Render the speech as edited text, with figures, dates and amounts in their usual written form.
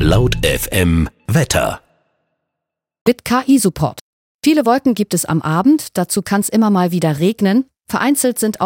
Laut FM Wetter. Mit KI-Support. Viele Wolken gibt es am Abend, dazu kann es immer mal wieder regnen. Vereinzelt sind